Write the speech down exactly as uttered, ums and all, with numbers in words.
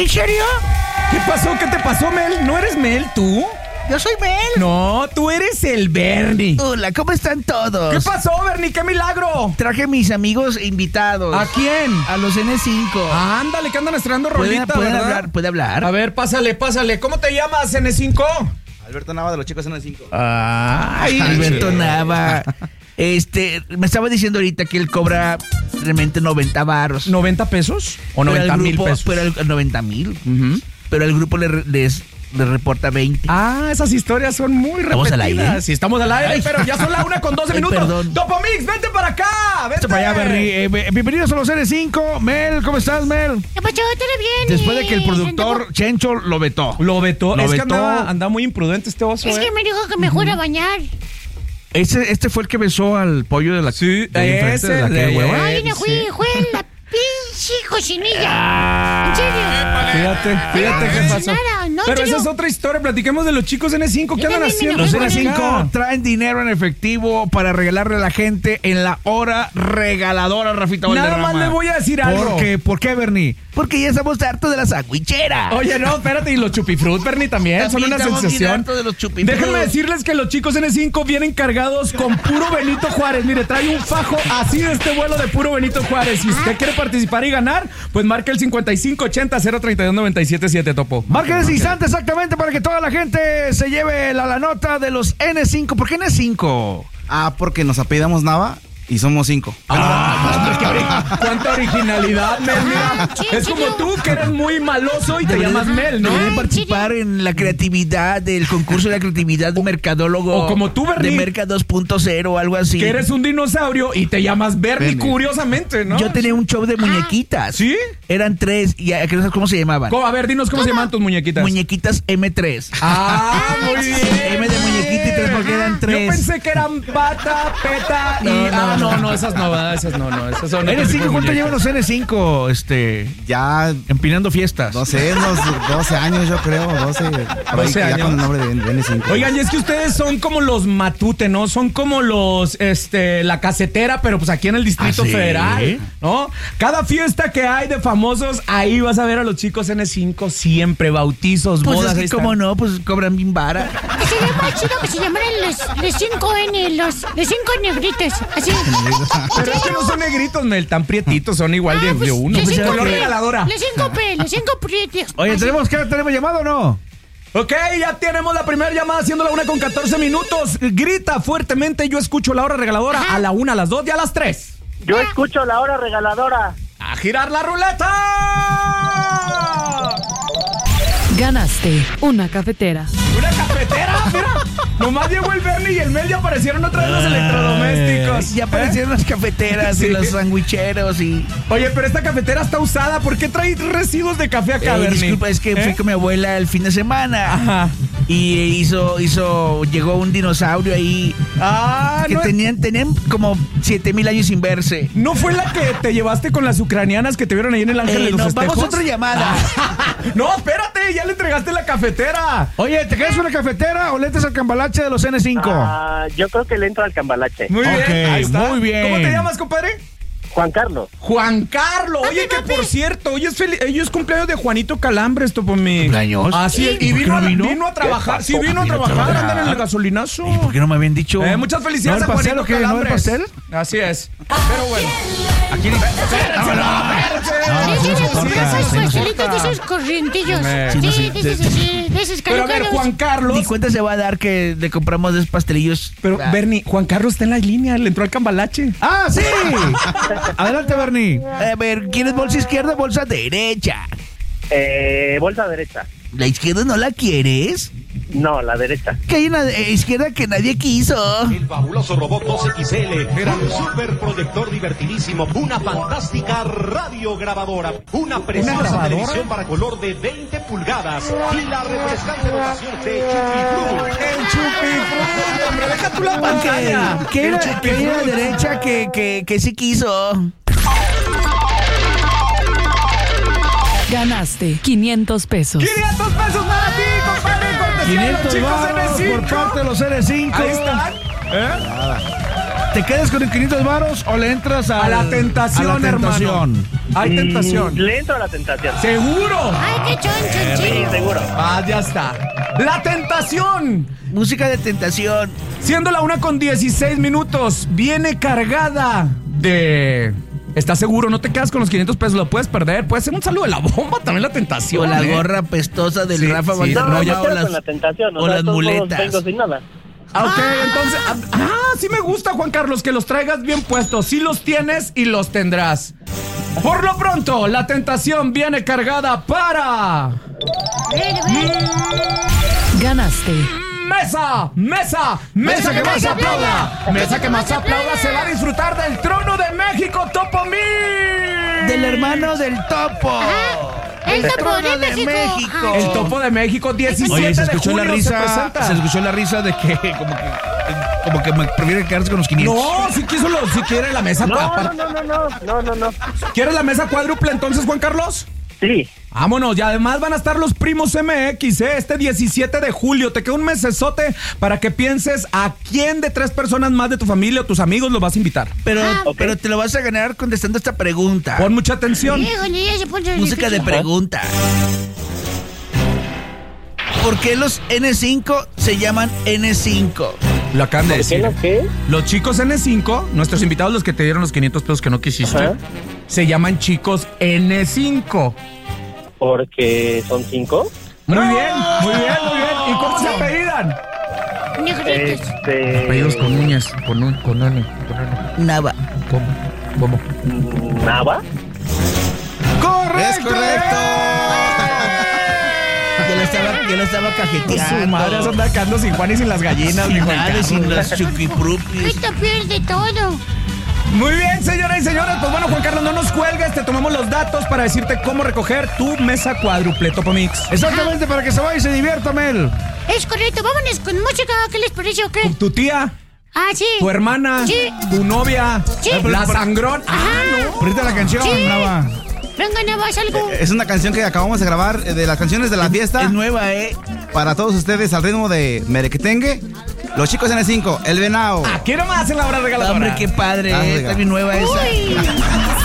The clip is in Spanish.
¿En serio? ¿Qué pasó? ¿Qué te pasó, Mel? ¿No eres Mel, tú? Yo soy Mel. No, tú eres el Bernie. Hola, ¿cómo están todos? ¿Qué pasó, Bernie? ¡Qué milagro! Traje mis amigos invitados. ¿A quién? A los N cinco. Ah, ándale, que andan estrenando rolita, ¿Pueden ¿verdad? hablar? ¿Puede hablar? A ver, pásale, pásale. ¿Cómo te llamas, N cinco? Alberto Nava de los chicos N cinco. Ay, Alberto Nava. Este, me estaba diciendo ahorita que él cobra realmente noventa varos. ¿noventa pesos? ¿O Pero noventa al mil grupo- pesos? Pero el noventa mil. Pero el grupo le, re- les, les reporta veinte. Ah, esas historias son muy repetidas. ¿Estamos al aire? Sí, estamos al aire, Ay. pero ya son la una con doce Ay, minutos. perdón. Topomix, vente para acá. Vente Esto para allá, Bernie. Eh, be- bienvenidos a los N cinco. Mel, ¿cómo estás, Mel? ¿Qué pasó? ¿Todo bien? Después de que el Eh, productor Chencho lo vetó. Lo vetó. Lo es que vetó. andaba, andaba muy imprudente este oso, Es ¿eh? que me dijo que me fuera a bañar. Ese, este fue el que besó al pollo de la Sí, de enfrente ese de la de- que hueva. Ay, no fui, sí. fue la pinche cochinilla. ¿En serio? Fíjate, fíjate qué pasó. Nada, no, Pero en esa serio. es otra historia. Platiquemos de los chicos N cinco. ¿Qué Yo andan también me haciendo? Los enojé N con cinco acá? traen dinero en efectivo para regalarle a la gente en la hora regaladora, Rafita Nada Valderrama. más le voy a decir algo. ¿Por qué? ¿Por qué, Bernie? Porque ya estamos hartos de la sandwichera. Oye, no, espérate, y los chupifrut, Bernie, también, son También una estamos bien sensación. hartos de los chupifrut. Déjenme decirles que los chicos N cinco vienen cargados con puro Benito Juárez. Mire, trae un fajo así de este vuelo de puro Benito Juárez. Si usted quiere participar y ganar, pues marque el cincuenta y cinco ochenta cero treinta y dos noventa y siete siete, Topo. Marca ese instante exactamente para que toda la gente se lleve la, la nota de los N cinco. ¿Por qué N cinco? Ah, porque nos apellidamos Nava y somos cinco. Ah, hombre, qué ori- cuánta originalidad, Mel, mira. Sí, Es sí, como yo. tú, que eres muy maloso y te llamas Mel, ¿no? Deben Ah, participar en la creatividad del concurso de la creatividad de un mercadólogo. o como tú, Bernie. De Merca dos punto cero o algo así. Que eres un dinosaurio y te llamas Bernie, Bernie. curiosamente, ¿no? Yo tenía un show de muñequitas. ¿Sí? Eran tres. ¿Y a- ¿sabes cómo se llamaban? ¿Cómo? A ver, dinos cómo se llaman tus muñequitas. Muñequitas M tres. Ah, muy bien. M de muñequita y tres porque eran tres. Yo pensé que eran Bata, Peta y... No, no, ah, no, no. no, esas no, ¿verdad? Esas no, no, esas son... N cinco, ¿cuánto llevan los N cinco? Este, Ya, empinando fiestas. no sé, unos doce años yo creo, doce. por ahí, doce ya años. con el nombre de N cinco. Oigan, y es que ustedes son como los Matute, ¿no? Son como los, este, la casetera, pero pues aquí en el Distrito ¿Ah, sí? Federal, ¿no? Cada fiesta que hay de famosos, ahí vas a ver a los chicos N cinco siempre, bautizos, Pues bodas, es ahí que están. como no, pues cobran bien vara. Que sería más chido que se llamaran los, los cinco N, los, los cinco negritos. Así. Pero es que no son negritos, Mel, tan prietitos, son igual de, Ah, pues, de uno. los Pues, cinco color P, regaladora. Los cinco P, los cinco prietos. Oye, Así. ¿tenemos que tenemos llamado o no? Ok, ya tenemos la primera llamada, siendo la una con catorce minutos. Grita fuertemente, yo escucho la hora regaladora Ajá. a la una, a las dos y a las tres. Yo escucho la hora regaladora. ¡A girar la ruleta! Ganaste una cafetera. ¡Una cafetera! ¡Mira! Nomás llegó el Bernie y el Mel y aparecieron otra vez los electrodomésticos. Eh, Ya aparecieron las cafeteras Sí. y los sandwicheros y... Oye, pero esta cafetera está usada. ¿Por qué trae residuos de café acá, Eh, Bernie? disculpa, es que ¿Eh? fui con mi abuela el fin de semana. Ajá. Y hizo, hizo, llegó un dinosaurio ahí Ah, que no, tenían, tenían como siete mil años sin verse. ¿no fue la que te llevaste con las ucranianas que te vieron ahí en el Ángel Eh, de los no, Festejos? vamos a otra llamada. No, espérate, ya le entregaste la cafetera. Oye, ¿te quedas una cafetera o le entras al cambalache de los N cinco? Ah, yo creo que le entro al cambalache. Muy Ok, bien, ahí está. muy bien. ¿Cómo te llamas, compadre? Juan Carlos. Juan Carlos. Oye, que por cierto, hoy es, fel- hoy es cumpleaños de Juanito Calambres, topo mi. ¿Cumpleaños? Así es. ¿Y Y por qué vino, no a, vino? vino a trabajar. Sí, vino a Vino a trabajar, trabajar. andan en el gasolinazo. ¿Y por qué no me habían dicho? Eh, muchas felicidades ¿No a el pastel Juanito o qué? ¿No el Calambres. pastel? Así es. Pero bueno. Aquí no, Espérense, no, no, Sí, sí, sí, nos corta, de esos sí, nos pastelitos, corta. de esos corrientillos. Eh, Sí, sí, de sí, esos, sí, de esos Pero a ver, calucaros. Juan Carlos. Ni cuenta se va a dar que le compramos dos pastelillos. Pero, Ah. Bernie, Juan Carlos está en la línea, le entró al cambalache. ¡Ah, sí! Adelante, Bernie. A ver, ¿quieres bolsa izquierda o bolsa derecha? Eh, bolsa derecha. ¿La izquierda no la quieres? No, la derecha. Que hay una de- izquierda que nadie quiso. El fabuloso robot dos X L era un super proyector divertidísimo, una fantástica radiograbadora, una preciosa grabadora? televisión para color de veinte pulgadas y la refrescante dotación de Chupi El chupi, hombre, deja tú la pantalla. Que, que, era, que hay una derecha que, que, que sí quiso. Ganaste quinientos pesos. quinientos pesos para ti, compadre, cortesía de los quinientos chicos varos N cinco. por parte de los N cinco. Ahí están. ¿Eh? ¿Te quedas con el quinientos varos o le entras a, A la tentación, a la tentación? hermano. Hay tentación. Mm, le entro a la tentación. ¿Seguro? Ay, qué choncho, Sí, chido. seguro. Ah, ya está. La tentación. Música de tentación. Siendo la una con dieciséis minutos, viene cargada de... ¿Estás seguro? No te quedas con los quinientos pesos, lo puedes perder. Puede ser un saludo de la bomba, también la tentación. O la ¿eh? gorra pestosa del Sí, Rafa sí. Valderrama No, yo o quedo las, con la tentación. O, o sea, las de todos modos muletas. vengo sin nada. Ah, ok, entonces... Ah, ah, sí me gusta, Juan Carlos, que los traigas bien puestos. Sí los tienes y los tendrás. Por lo pronto, la tentación viene cargada para... Ven, ven. Ganaste. ¡Mesa! ¡Mesa! ¡Mesa que más aplauda! ¡Mesa que más aplauda! Se va a disfrutar del trono de México, Topo Mix. Del hermano del Topo. El Topo trono de México. Ah. El Topo de México, diecisiete Oye, se de escuchó julio la se risa, presenta. se escuchó la risa de que como que como que me prefiere quedarse con los quinientos. No, si quiso lo, si quiere la mesa. No, aparte- no, no, no, no, no, no. ¿Quiere la mesa cuádruple entonces, Juan Carlos? Sí. Vámonos, y además van a estar los primos M X, ¿eh? Este diecisiete de julio. Te queda un mesesote para que pienses a quién de tres personas más de tu familia o tus amigos los vas a invitar. Pero, ok. pero te lo vas a ganar contestando esta pregunta. Pon mucha atención. Híjole, ya se pone Música de difícil. pregunta. ¿Por qué los N cinco se llaman N cinco? Lo acaban de ¿Qué decir. lo que? Los chicos N cinco, nuestros invitados, los que te dieron los quinientos pesos que no quisiste, Ajá. se llaman chicos N cinco. Porque son cinco. Muy bien, muy bien, muy bien. ¿Y cómo se apellidan? Negritos. Este. Apellidos con uñas, con un, con N, con N. Nava. ¿Cómo? ¿Cómo? Nava. ¡Correcto! ¡Es correcto! Yo lo estaba, yo lo estaba cajeteando. Su madre se anda quedando sin Juan y sin las gallinas, Sin mi Juan nada, Carlos. sin los chuquiprupis. Esto pierde todo. Muy bien, señoras y señores. Pues bueno, Juan Carlos, no nos cuelgues. Te tomamos los datos para decirte cómo recoger tu mesa cuádruple Topo Mix. Exactamente, para que se vaya y se divierta, Mel. Es correcto. Vámonos con música. ¿Qué les parece o qué? Tu tía, Ah, sí. tu hermana, Sí. tu novia, Sí. la sangrón. Ah, no. Ahorita la canción, Sí. Nava. Venga, Navas, algo. Es una canción que acabamos de grabar eh, de las canciones de la fiesta. Es nueva, ¿eh? Para todos ustedes al ritmo de Merequetengue. Los chicos N cinco, El Venao. Aquí nomás en la hora regaladora. Hombre, qué padre, Ah, ¿eh? oiga. Está bien nueva esa. Uy.